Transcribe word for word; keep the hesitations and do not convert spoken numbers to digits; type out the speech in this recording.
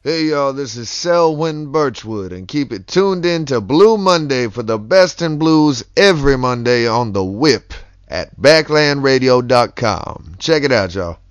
Hey y'all, this is Selwyn Birchwood, and keep it tuned in to Blue Monday for the best in blues every Monday on the Whip at backland radio dot com. Check it out, y'all.